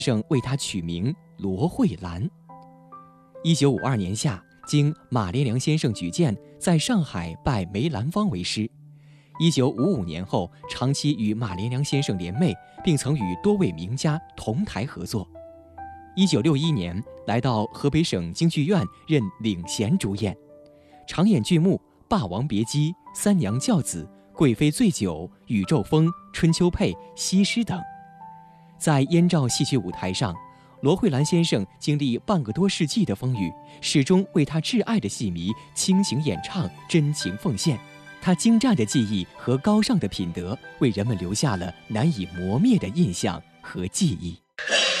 生为他取名罗慧兰。1952年夏，经马连良先生举荐，在上海拜梅兰芳为师。1955年后，长期与马连良先生联袂，并曾与多位名家同台合作。1961年，来到河北省京剧院任领衔主演，常演剧目《霸王别姬》《三娘教子》《贵妃醉酒》《宇宙风》《春秋配》《西施》等。在燕赵戏曲舞台上，罗慧兰先生经历半个多世纪的风雨，始终为他挚爱的戏迷倾情演唱，真情奉献。他精湛的技艺和高尚的品德，为人们留下了难以磨灭的印象和记忆。